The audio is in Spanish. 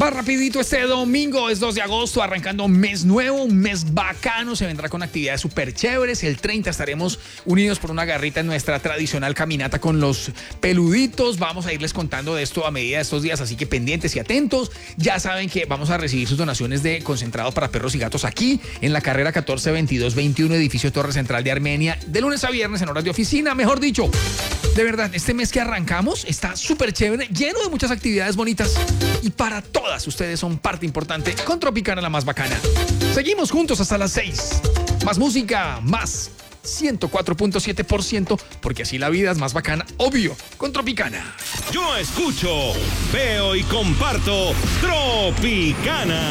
Va rapidito este domingo, es 2 de agosto, arrancando un mes nuevo, un mes bacano, se vendrá con actividades súper chéveres. El 30 estaremos unidos por una garrita en nuestra tradicional caminata con los peluditos. Vamos a irles contando de esto a medida de estos días, así que pendientes y atentos. Ya saben que vamos a recibir sus donaciones de concentrado para perros y gatos aquí en la carrera 142221, edificio Torre Central de Armenia, de lunes a viernes en horas de oficina, mejor dicho. De verdad, este mes que arrancamos está súper chévere, lleno de muchas actividades bonitas y para todas ustedes son parte importante con Tropicana, la más bacana. Seguimos juntos hasta las 6. Más música, más 104.7%, porque así la vida es más bacana, obvio, con Tropicana. Yo escucho, veo y comparto Tropicana.